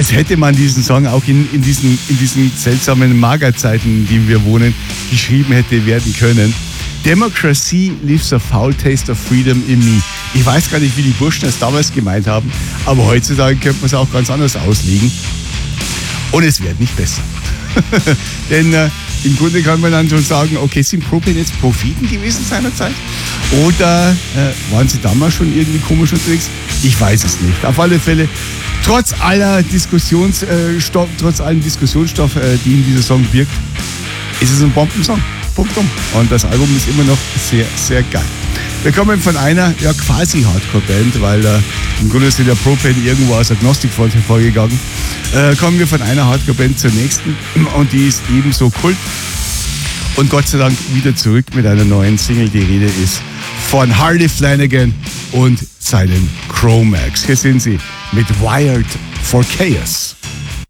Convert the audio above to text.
als hätte man diesen Song auch in diesen seltsamen Magerzeiten, in denen wir wohnen, geschrieben hätte werden können. Democracy leaves a foul taste of freedom in me. Ich weiß gar nicht, wie die Burschen es damals gemeint haben, aber heutzutage könnte man es auch ganz anders auslegen. Und es wird nicht besser. Denn im Grunde kann man dann schon sagen, okay, sind Propane jetzt Propheten gewesen seinerzeit? Oder waren sie damals schon irgendwie komisch unterwegs? Ich weiß es nicht. Auf alle Fälle, trotz allem Diskussionsstoff, die in dieser Song birgt, ist es ein Bombensong. Punktum. Und das Album ist immer noch sehr, sehr geil. Wir kommen von einer quasi Hardcore-Band, weil im Grunde ist ja der Propane irgendwo aus Agnostic-Front hervorgegangen. Kommen wir von einer Hardcore-Band zur nächsten und die ist ebenso Kult. Und Gott sei Dank wieder zurück mit einer neuen Single. Die Rede ist von Harley Flanagan und seinen Cro-Mags. Hier sind sie mit Wired for Chaos.